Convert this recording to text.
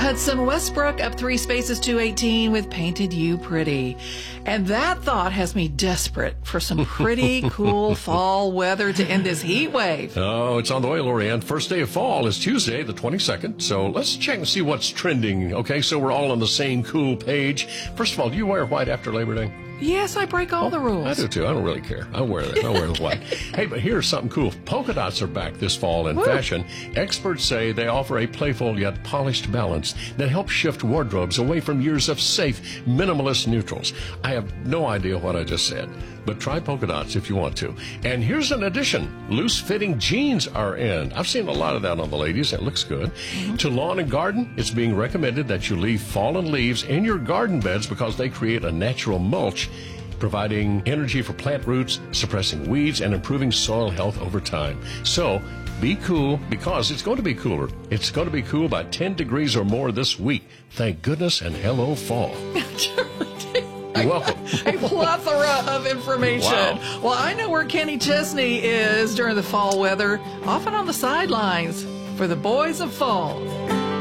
Hudson Westbrook up 3 spaces to 18 with Painted You Pretty. And that thought has me desperate for some pretty cool fall weather to end this heat wave. Oh, it's on the way, Lorianne. First day of fall is Tuesday, the 22nd. So let's check and see what's trending. Okay, so we're all on the same cool page. First of all, do you wear white after Labor Day? Yes, I break all the rules. I do too. I don't really care. I wear that. I wear the white. Hey, but here's something cool. Polka dots are back this fall in fashion. Experts say they offer a playful yet polished balance that helps shift wardrobes away from years of safe, minimalist neutrals. I have no idea what I just said, but try polka dots if you want to. And here's an addition. Loose-fitting jeans are in. I've seen a lot of that on the ladies. It looks good. To lawn and garden, it's being recommended that you leave fallen leaves in your garden beds because they create a natural mulch, providing energy for plant roots, suppressing weeds, and improving soil health over time. So be cool, because it's going to be cooler. It's going to be cool by 10 degrees or more this week. Thank goodness, and hello, fall. You're welcome. A plethora of information. Wow. Well, I know where Kenny Chesney is during the fall weather, often on the sidelines for the boys of fall.